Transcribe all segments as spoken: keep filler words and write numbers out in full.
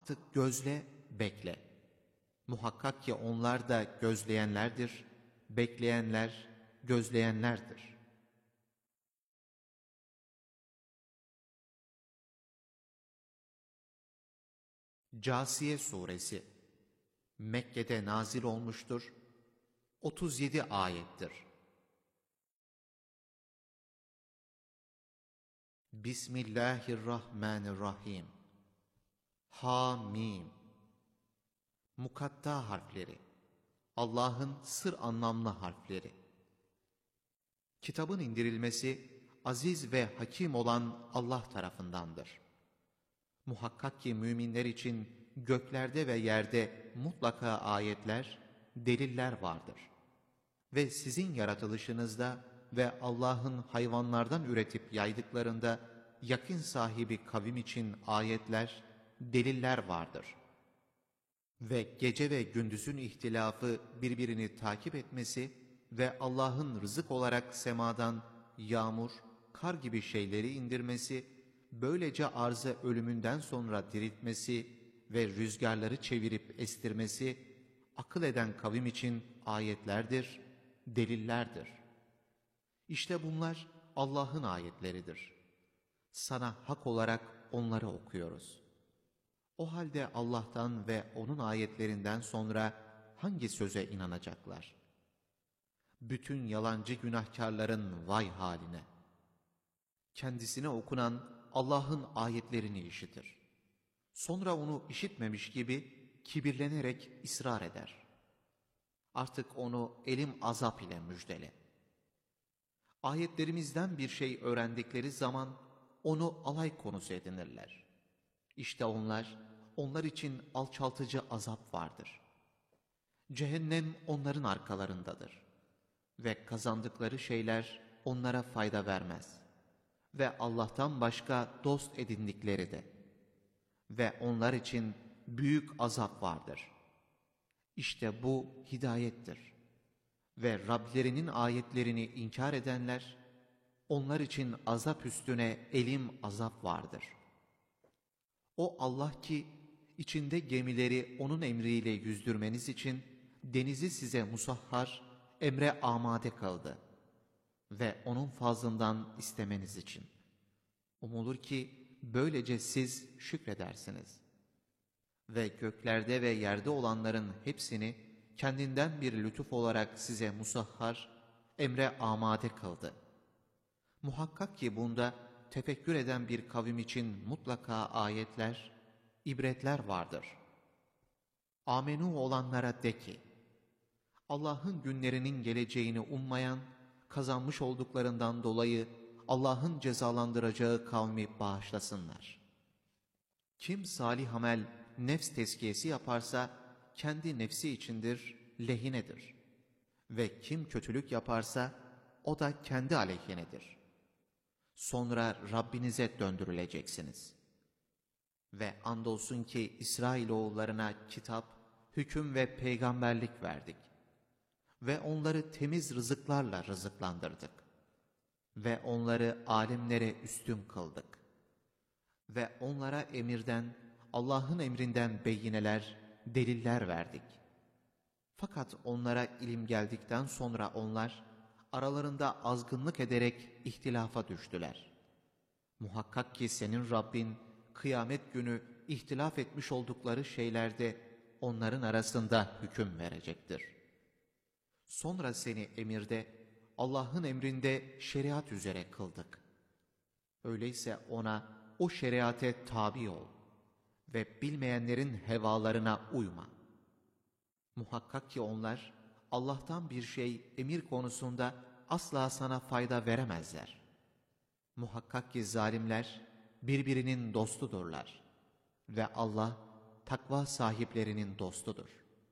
Artık gözle, bekle. Muhakkak ki onlar da gözleyenlerdir, bekleyenler, gözleyenlerdir. Câsiye Suresi Mekke'de nazil olmuştur, otuz yedi ayettir. Bismillahirrahmanirrahim. Hamim. Mukatta harfleri, Allah'ın sır anlamlı harfleri. Kitabın indirilmesi, aziz ve hakim olan Allah tarafındandır. Muhakkak ki müminler için göklerde ve yerde mutlaka ayetler, deliller vardır. Ve sizin yaratılışınızda ve Allah'ın hayvanlardan üretip yaydıklarında yakın sahibi kavim için ayetler, deliller vardır. Ve gece ve gündüzün ihtilafı birbirini takip etmesi ve Allah'ın rızık olarak semadan yağmur, kar gibi şeyleri indirmesi, böylece arzı ölümünden sonra diriltmesi ve rüzgarları çevirip estirmesi, akıl eden kavim için ayetlerdir, delillerdir. İşte bunlar Allah'ın ayetleridir. Sana hak olarak onları okuyoruz. O halde Allah'tan ve O'nun ayetlerinden sonra hangi söze inanacaklar? Bütün yalancı günahkarların vay haline! Kendisine okunan Allah'ın ayetlerini işitir. Sonra onu işitmemiş gibi kibirlenerek ısrar eder. Artık onu elim azap ile müjdele. Ayetlerimizden bir şey öğrendikleri zaman onu alay konusu edinirler. İşte onlar, onlar için alçaltıcı azap vardır. Cehennem onların arkalarındadır. Ve kazandıkları şeyler onlara fayda vermez. Ve Allah'tan başka dost edindikleri de. Ve onlar için büyük azap vardır. İşte bu hidayettir. Ve Rablerinin ayetlerini inkar edenler, onlar için azap üstüne elim azap vardır. O Allah ki, içinde gemileri O'nun emriyle yüzdürmeniz için, denizi size musahhar, emre amade kıldı. Ve O'nun fazlından istemeniz için. Umulur ki, böylece siz şükredersiniz. Ve göklerde ve yerde olanların hepsini, kendinden bir lütuf olarak size musahhar, emre amade kıldı. Muhakkak ki bunda, tefekkür eden bir kavim için mutlaka ayetler, ibretler vardır. Amenu olanlara de ki, Allah'ın günlerinin geleceğini ummayan, kazanmış olduklarından dolayı Allah'ın cezalandıracağı kavmi bağışlasınlar. Kim salih amel, nefs tezkiyesi yaparsa, kendi nefsi içindir, lehinedir. Ve kim kötülük yaparsa, o da kendi aleyhinedir. Sonra Rabbinize döndürüleceksiniz. Ve andolsun ki İsrailoğullarına kitap, hüküm ve peygamberlik verdik. Ve onları temiz rızıklarla rızıklandırdık. Ve onları alimlere üstün kıldık. Ve onlara emirden, Allah'ın emrinden beyineler, deliller verdik. Fakat onlara ilim geldikten sonra onlar, aralarında azgınlık ederek ihtilafa düştüler. Muhakkak ki senin Rabbin, kıyamet günü ihtilaf etmiş oldukları şeylerde onların arasında hüküm verecektir. Sonra seni emirde, Allah'ın emrinde şeriat üzere kıldık. Öyleyse ona, o şeriate tabi ol ve bilmeyenlerin hevalarına uyma. Muhakkak ki onlar, Allah'tan bir şey emir konusunda asla sana fayda veremezler. Muhakkak ki zalimler birbirinin dostudurlar ve Allah takva sahiplerinin dostudur.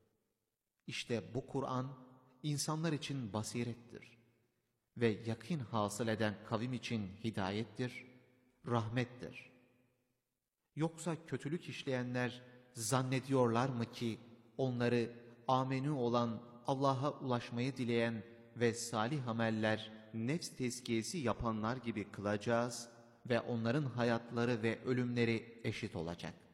İşte bu Kur'an insanlar için basirettir ve yakın hasıl eden kavim için hidayettir, rahmettir. Yoksa kötülük işleyenler zannediyorlar mı ki onları amenü olan, Allah'a ulaşmayı dileyen ve salih ameller, nefs tezkiyesi yapanlar gibi kılacağız ve onların hayatları ve ölümleri eşit olacak.